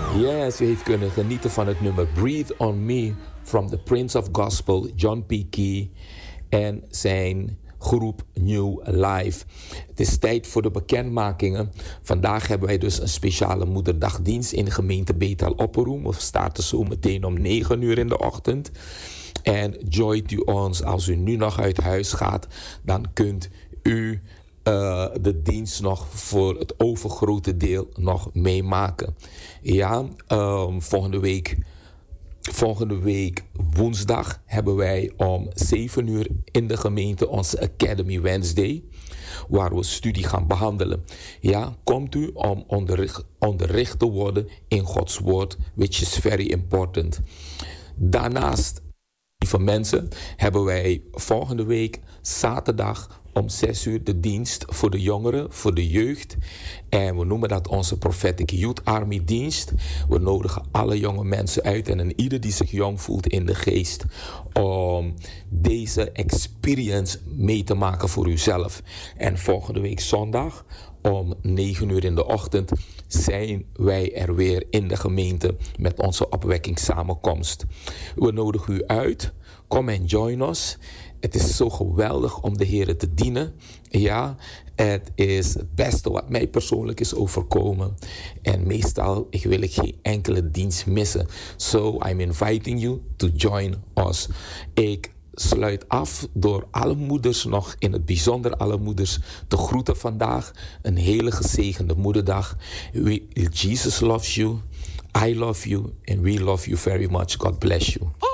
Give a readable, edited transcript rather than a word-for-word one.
Yes, u heeft kunnen genieten van het nummer Breathe on Me from the Prince of Gospel, John P. Key en zijn groep New Life. Het is tijd voor de bekendmakingen. Vandaag hebben wij dus een speciale moederdagdienst in de gemeente Bethel Opperoem. We starten zo meteen om 9 uur in de ochtend. En joint u ons als u nu nog uit huis gaat, dan kunt u de dienst nog voor het overgrote deel nog meemaken. Ja, volgende week woensdag hebben wij om 7 uur in de gemeente onze Academy Wednesday, waar we studie gaan behandelen. Ja, komt u om onderricht te worden in Gods woord, which is very important. Daarnaast, lieve mensen, hebben wij volgende week zaterdag om 6 uur de dienst voor de jongeren, voor de jeugd. En we noemen dat onze Prophetic Youth Army dienst. We nodigen alle jonge mensen uit en ieder die zich jong voelt in de geest, om deze experience mee te maken voor uzelf. En volgende week zondag om 9 uur in de ochtend zijn wij er weer in de gemeente met onze opwekkingssamenkomst. We nodigen u uit. Kom en join us. Het is zo geweldig om de Heer te dienen. Ja, het is het beste wat mij persoonlijk is overkomen. En meestal wil ik geen enkele dienst missen. So I'm inviting you to join us. Ik sluit af door alle moeders nog, in het bijzonder alle moeders, te groeten vandaag. Een hele gezegende moederdag. Jesus loves you. I love you. And we love you very much. God bless you.